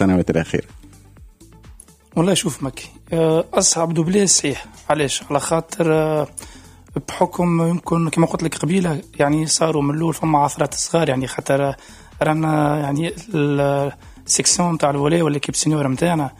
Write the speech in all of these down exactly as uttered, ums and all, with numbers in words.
السنوات الأخيرة؟ والله شوف مكي أصعب دوبلي صحيح. علاش؟ على خاطر بحكم يمكن كما قلت لك قبيلة يعني صاروا من الأول فما عثرات صغار يعني خاطر رانا يعني السيكسيون تاع الولاية ولا كيب سينيور متاعنا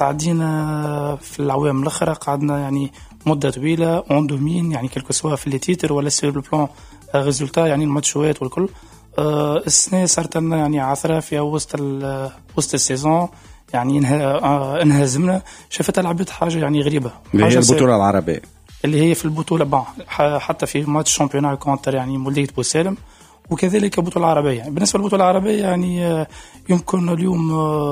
تعدينا في العوام الأخرى قعدنا يعني مدة طويلة اون دومين يعني كلكو سوا في الليتيتر ولا سير البلان ريزولتا يعني الماتشوات والكل. أه السنة صارت لنا يعني عثرة في وسط وسط السيزون يعني انها انهزمنا. شفتها لعبت حاجة يعني غريبة اللي هي البطولة العربية اللي هي في البطولة بان حتى في ماتش شامبيونال كونتر يعني مولدية بوسالم وكذلك البطولة العربية. بالنسبة للبطولة العربية يعني يمكن اليوم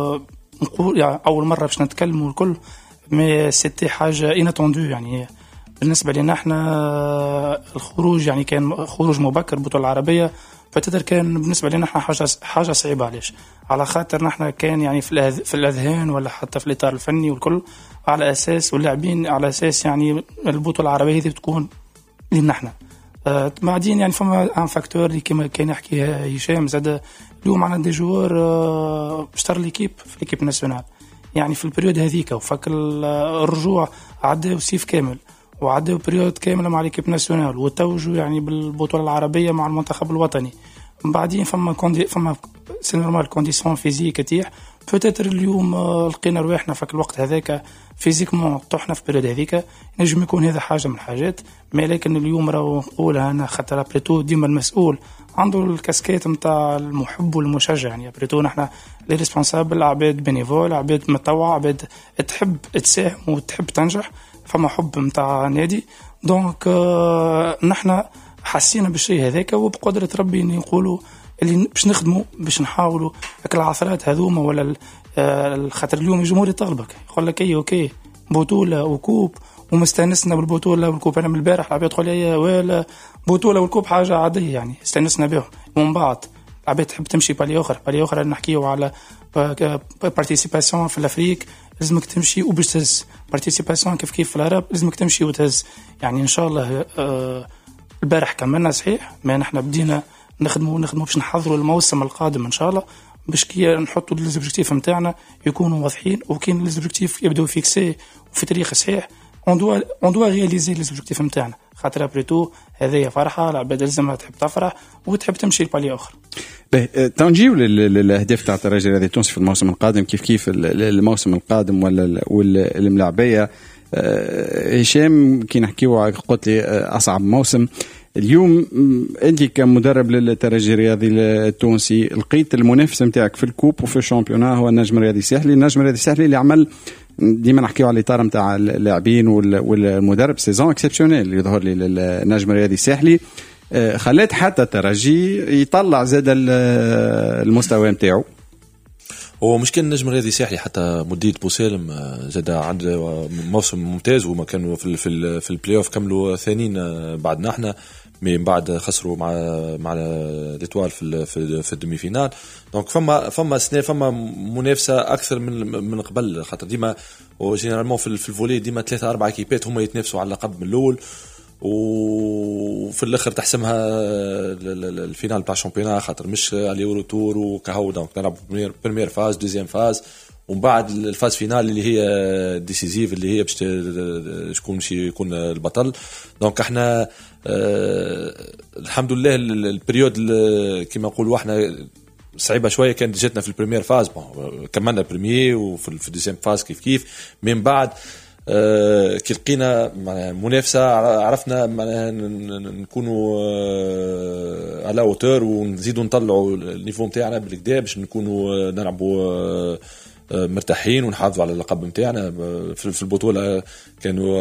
نقول يعني أول مرة باش نتكلموا الكل ما سيتي حاجة إناتوندو يعني بالنسبة لنا احنا الخروج يعني كان خروج مبكر البطولة العربية فتتر كان بالنسبة لنا احنا حاجة حاجة صعيبة. علاش؟ على خاطر نحن كان يعني في في الأذهان ولا حتى في الإطار الفني والكل على أساس واللاعبين على أساس يعني البطولة العربية هذه تكون لنا احنا. آه بعدين يعني فما ان فاكتور اللي كما كان يحكي هشام زاد اليوم عندنا دي جوار آه اشتر ليكيب في ليكيب ناسيونال يعني في البريود هذيك وفك الرجوع عداو سيف كامل وعداو بريود كامله مع ليكيب ناسيونال وتوجوا يعني بالبطوله العربيه مع المنتخب الوطني. بعدين فما كوندي فما سي نورمال كونديسيون فيزيك تيح بوتيتر اليوم آه لقينا رواحنا في الوقت هذاك فيزيكمون طحنا في البريود هذيك نجم يكون هذا حاجه من الحاجات. ما لكن اليوم راهو نقولها انا خاطر بريتو ديما المسؤول عنده الكاسكيت نتاع المحب والمشجع يعني بريتو نحن لي ريسبونسابل عباد بينيفول عباد متطوع عباد تحب تساهم وتحب تنجح فما حب نتاع نادي. دونك آه نحن حسينا بالشيء هذاك وبقدره ربي نقولوا اللي باش نخدموا باش نحاولوا هك العثرات هذوما ولا الخاطر اليوم الجمهور يطلبك يقول لك اي اوكي بطوله وكوب ومستانسنا بالبطوله والكوب. انا من البارح العباد تقول لي ولا بطوله والكوب حاجه عاديه يعني استانسنا بهم. ومن بعد العباد تحب تمشي بالي اخرى بالي اخرى نحكيو على بارتيسيباسيون في الافريك لازمك تمشي وباش تهز بارتيسيباسيون كيف كيف في العرب لازمك تمشي وتهز يعني ان شاء الله. آه البارح كملنا صحيح ما نحن بدينا نخدموا نخدموا باش نحضروا الموسم القادم ان شاء الله باش كي نحطوا ليزوبجيكتيف نتاعنا يكونوا واضحين وكاين ليزوبجيكتيف يبداو فيكسي وفي تاريخ صحيح اون دوا اون دوا رياليزي ليزوبجيكتيف نتاعنا خاطر بريتو هذه فرحه العباد لازم تحب تفرح وتحب تمشي لبالي اخر. تنجيو للاهداف تاع الترجي الرياضي التونسي في الموسم القادم كيف كيف الموسم القادم ولا والملاعبيه. هشام كي نحكيو قلت لي اصعب موسم اليوم انت كمدرب للترجي الرياضي التونسي لقيت المنافس نتاعك في الكوب وفي الشامبيونات هو النجم الرياضي الساحلي. النجم الرياضي الساحلي اللي عمل ديما نحكيو على الاطار نتاع اللاعبين والمدرب سيزون اكسبسيونيل اللي يظهر لي للنجم الرياضي الساحلي خلات حتى الترجي يطلع زاد المستوى نتاعو. هو مشكل النجم الرياضي الساحلي حتى مدير بوسالم زاد عنده موسم ممتاز وما كانوا في في في البلاي اوف كملوا ثانيين بعدنا احنا من بعد خسروا مع مع ليتوال في في, في الدومي فينال. دونك فما فما سنه فما منافسه اكثر من من قبل خاطر ديما وجينيرالمون في الفولي ديما ثلاثه اربعه كيبات هما يتنافسوا على اللقب من الاول وفي الاخر تحسمها الفينال تاع الشامبيونات خاطر مش على يورو تور وكهو. دونك نلعب بريمير فاز دوزيام فاز ومن بعد الفاز فينال اللي هي ديسيزيف اللي هي باش شكون شي يكون البطل. دونك احنا أه الحمد لله البريود كما نقولوا احنا صعيبه شويه كانت جاتنا في البريمير فاز كملنا البريمير وفي الدوزيام فاز كيف كيف من بعد أه كي لقينا منافسه عرفنا نكونوا أه على اوتور ونزيدوا نطلعوا النيفو نتاعنا بالكدا باش نكونوا نلعبوا أه مرتاحين ونحافظوا على اللقب نتاعنا في البطوله. كانوا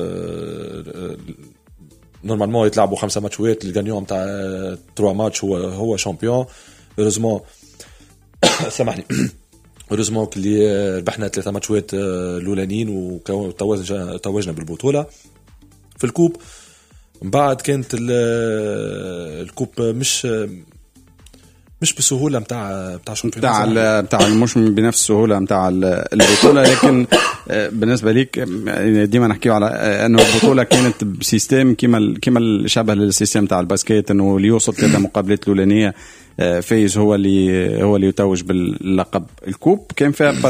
نورمالمون يتلعبوا خمسه ماتشات الغانيون نتاع ثلاثة ماتش هو هو شامبيون. هوريزمون سامحني هوريزمون اللي ربحنا ثلاثه ماتشات الاولانيين وتوجنا توجنا بالبطوله في الكوب. من بعد كانت الكوب مش مش بسهوله نتاع نتاع بتاع بتاع مش بنفس السهوله نتاع البطوله. لكن بالنسبه ليك ديما نحكيو على انه البطوله كانت بسيستم كيما كيما شبه للسيستم تاع الباسكيت، انه اللي يوصل كذا مقابلات الاولانيه فايز هو اللي هو اللي يتوج باللقب. الكوب كان فيها